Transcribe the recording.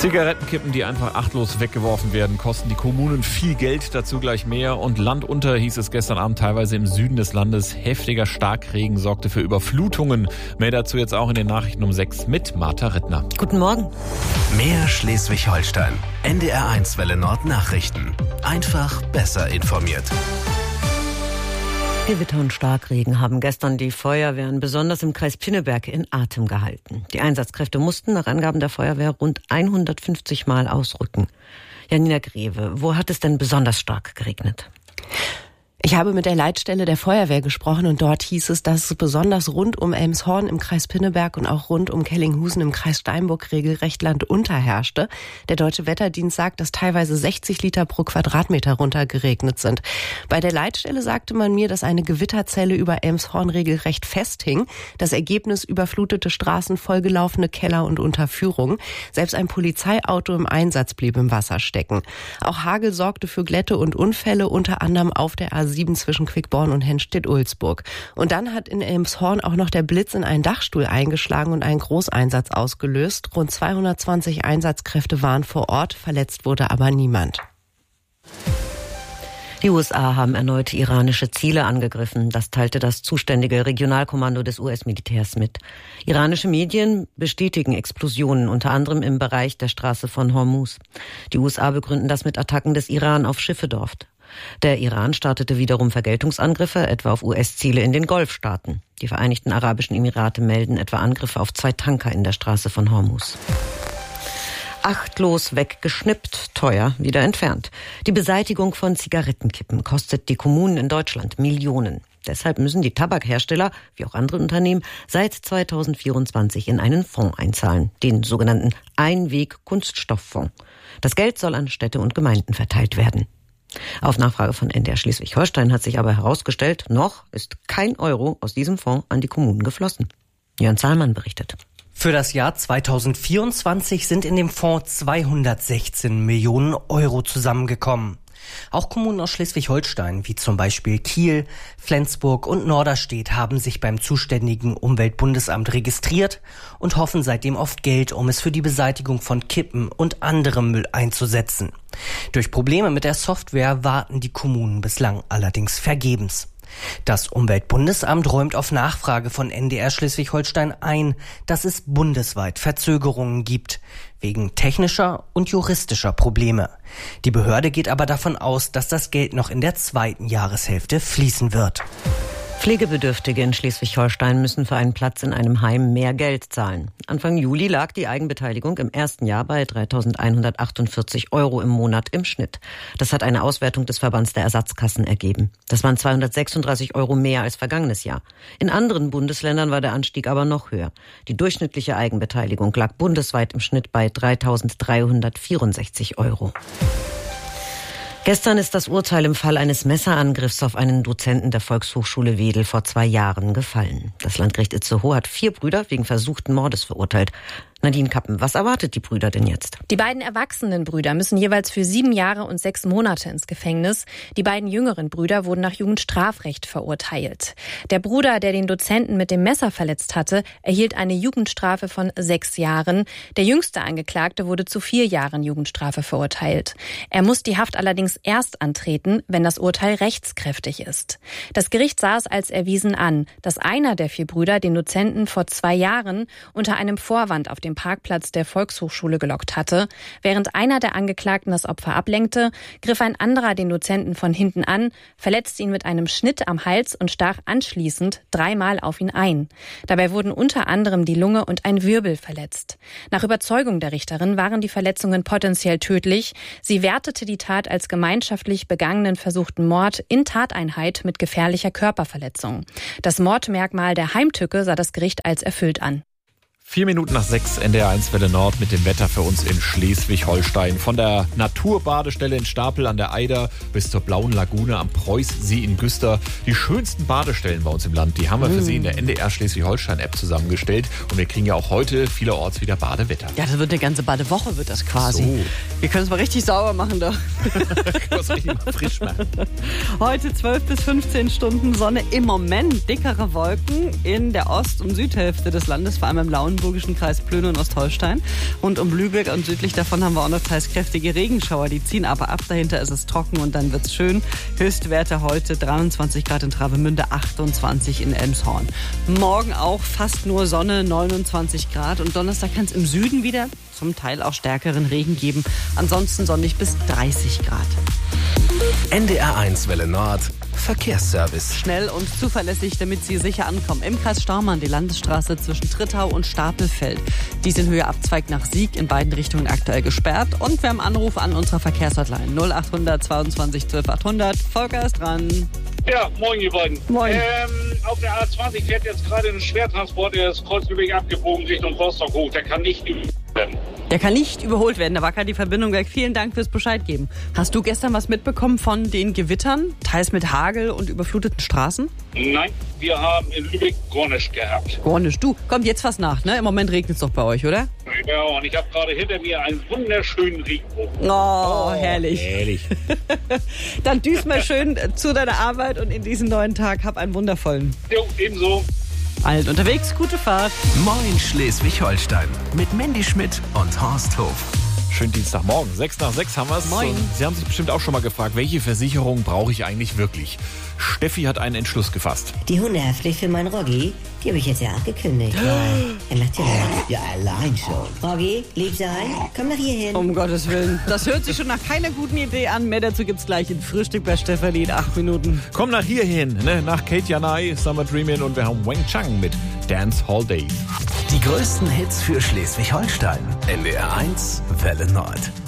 Zigarettenkippen, die einfach achtlos weggeworfen werden, kosten die Kommunen viel Geld, dazu gleich mehr. Und Land unter hieß es gestern Abend teilweise im Süden des Landes. Heftiger Starkregen sorgte für Überflutungen. Mehr dazu jetzt auch in den Nachrichten um 6 mit Martha Rittner. Guten Morgen. Mehr Schleswig-Holstein. NDR1 Welle Nord Nachrichten. Einfach besser informiert. Gewitter und Starkregen haben gestern die Feuerwehren besonders im Kreis Pinneberg in Atem gehalten. Die Einsatzkräfte mussten nach Angaben der Feuerwehr rund 150 Mal ausrücken. Janina Greve, wo hat es denn besonders stark geregnet? Ich habe mit der Leitstelle der Feuerwehr gesprochen und dort hieß es, dass es besonders rund um Elmshorn im Kreis Pinneberg und auch rund um Kellinghusen im Kreis Steinburg regelrecht landunter herrschte. Der Deutsche Wetterdienst sagt, dass teilweise 60 Liter pro Quadratmeter runtergeregnet sind. Bei der Leitstelle sagte man mir, dass eine Gewitterzelle über Elmshorn regelrecht festhing. Das Ergebnis: überflutete Straßen, vollgelaufene Keller und Unterführung. Selbst ein Polizeiauto im Einsatz blieb im Wasser stecken. Auch Hagel sorgte für Glätte und Unfälle, unter anderem auf der A7 zwischen Quickborn und Hennstedt-Ulzburg. Und dann hat in Elmshorn auch noch der Blitz in einen Dachstuhl eingeschlagen und einen Großeinsatz ausgelöst. Rund 220 Einsatzkräfte waren vor Ort, verletzt wurde aber niemand. Die USA haben erneut iranische Ziele angegriffen. Das teilte das zuständige Regionalkommando des US-Militärs mit. Iranische Medien bestätigen Explosionen, unter anderem im Bereich der Straße von Hormuz. Die USA begründen das mit Attacken des Iran auf Schiffe dort. Der Iran startete wiederum Vergeltungsangriffe, etwa auf US-Ziele in den Golfstaaten. Die Vereinigten Arabischen Emirate melden etwa Angriffe auf 2 Tanker in der Straße von Hormuz. Achtlos weggeschnippt, teuer wieder entfernt. Die Beseitigung von Zigarettenkippen kostet die Kommunen in Deutschland Millionen. Deshalb müssen die Tabakhersteller, wie auch andere Unternehmen, seit 2024 in einen Fonds einzahlen, den sogenannten Einweg-Kunststofffonds. Das Geld soll an Städte und Gemeinden verteilt werden. Auf Nachfrage von NDR Schleswig-Holstein hat sich aber herausgestellt, noch ist kein Euro aus diesem Fonds an die Kommunen geflossen. Jörn Zahlmann berichtet. Für das Jahr 2024 sind in dem Fonds 216 Millionen Euro zusammengekommen. Auch Kommunen aus Schleswig-Holstein, wie zum Beispiel Kiel, Flensburg und Norderstedt, haben sich beim zuständigen Umweltbundesamt registriert und hoffen seitdem auf Geld, um es für die Beseitigung von Kippen und anderem Müll einzusetzen. Durch Probleme mit der Software warten die Kommunen bislang allerdings vergebens. Das Umweltbundesamt räumt auf Nachfrage von NDR Schleswig-Holstein ein, dass es bundesweit Verzögerungen gibt, wegen technischer und juristischer Probleme. Die Behörde geht aber davon aus, dass das Geld noch in der 2. Jahreshälfte fließen wird. Pflegebedürftige in Schleswig-Holstein müssen für einen Platz in einem Heim mehr Geld zahlen. Anfang Juli lag die Eigenbeteiligung im ersten Jahr bei 3.148 € im Monat im Schnitt. Das hat eine Auswertung des Verbands der Ersatzkassen ergeben. Das waren 236 € mehr als vergangenes Jahr. In anderen Bundesländern war der Anstieg aber noch höher. Die durchschnittliche Eigenbeteiligung lag bundesweit im Schnitt bei 3.364 €. Gestern ist das Urteil im Fall eines Messerangriffs auf einen Dozenten der Volkshochschule Wedel vor 2 Jahren gefallen. Das Landgericht Itzehoe hat 4 Brüder wegen versuchten Mordes verurteilt. Nadine Kappen, was erwartet die Brüder denn jetzt? Die beiden erwachsenen Brüder müssen jeweils für 7 Jahre und 6 Monate ins Gefängnis. Die beiden jüngeren Brüder wurden nach Jugendstrafrecht verurteilt. Der Bruder, der den Dozenten mit dem Messer verletzt hatte, erhielt eine Jugendstrafe von 6 Jahren. Der jüngste Angeklagte wurde zu 4 Jahren Jugendstrafe verurteilt. Er muss die Haft allerdings erst antreten, wenn das Urteil rechtskräftig ist. Das Gericht sah es als erwiesen an, dass einer der 4 Brüder den Dozenten vor 2 Jahren unter einem Vorwand auf dem Parkplatz der Volkshochschule gelockt hatte. Während einer der Angeklagten das Opfer ablenkte, griff ein anderer den Dozenten von hinten an, verletzte ihn mit einem Schnitt am Hals und stach anschließend 3-mal auf ihn ein. Dabei wurden unter anderem die Lunge und ein Wirbel verletzt. Nach Überzeugung der Richterin waren die Verletzungen potenziell tödlich. Sie wertete die Tat als gemeinschaftlich begangenen versuchten Mord in Tateinheit mit gefährlicher Körperverletzung. Das Mordmerkmal der Heimtücke sah das Gericht als erfüllt an. 4 Minuten nach 6, NDR1 Welle Nord mit dem Wetter für uns in Schleswig-Holstein. Von der Naturbadestelle in Stapel an der Eider bis zur Blauen Lagune am Preußsee in Güster. Die schönsten Badestellen bei uns im Land, die haben wir für Sie in der NDR Schleswig-Holstein-App zusammengestellt. Und wir kriegen ja auch heute vielerorts wieder Badewetter. Ja, das wird eine ganze Badewoche, wird das quasi. So. Wir können es mal richtig sauber machen doch. Können wir es richtig mal frisch machen. Heute 12 bis 15 Stunden Sonne. Im Moment dickere Wolken in der Ost- und Südhälfte des Landes, vor allem im Lauenburg brandenburgischen Kreis Plön und Ostholstein. Und um Lübeck und südlich davon haben wir auch noch teils kräftige Regenschauer. Die ziehen aber ab, dahinter ist es trocken und dann wird's schön. Höchstwerte heute 23 Grad in Travemünde, 28 in Elmshorn. Morgen auch fast nur Sonne, 29 Grad. Und Donnerstag kann es im Süden wieder zum Teil auch stärkeren Regen geben. Ansonsten sonnig bis 30 Grad. NDR1 Welle Nord, Verkehrsservice. Schnell und zuverlässig, damit Sie sicher ankommen. Im Kreis Staumann die Landesstraße zwischen Trittau und Stapelfeld. Die ist in Höhe Abzweig nach Sieg in beiden Richtungen aktuell gesperrt. Und wir haben Anruf an unserer Verkehrshotline 0800 22 12 800. Volker ist dran. Ja, moin ihr beiden. Moin. Auf der A20 fährt jetzt gerade ein Schwertransport, der ist Kreuzlübeck abgebogen Richtung Rostock hoch. Der kann nicht werden. Der kann nicht überholt werden, da war gerade die Verbindung weg. Vielen Dank fürs Bescheid geben. Hast du gestern was mitbekommen von den Gewittern, teils mit Hagel und überfluteten Straßen? Nein, wir haben in Lübeck Gornisch gehabt. Gornisch, du, kommt jetzt was nach, ne? Im Moment regnet es doch bei euch, oder? Ja, und ich habe gerade hinter mir einen wunderschönen Regenbogen. Oh, herrlich. Ehrlich. Dann düst mal schön zu deiner Arbeit und in diesen neuen Tag. Hab einen wundervollen. Jo, ebenso. Alt unterwegs, gute Fahrt. Moin Schleswig-Holstein mit Mandy Schmidt und Horst Hof. Schönen Dienstagmorgen. 6 nach 6 haben wir es. Moin. Sie haben sich bestimmt auch schon mal gefragt, welche Versicherung brauche ich eigentlich wirklich? Steffi hat einen Entschluss gefasst. Die Hundehaftpflicht für meinen Roggi, die habe ich jetzt ja auch gekündigt. Weil er macht ja allein schon. Roggi, lieb sein, komm nach hier hin. Um Gottes Willen. Das hört sich schon nach keiner guten Idee an. Mehr dazu gibt's gleich in Frühstück bei Stefanie in 8 Minuten. Komm nach hier hin, ne? Nach Kate Janai, Summer Dreamin' und wir haben Wang Chang mit Dance Hall Days. Die größten Hits für Schleswig-Holstein. NDR1 Welle Nord.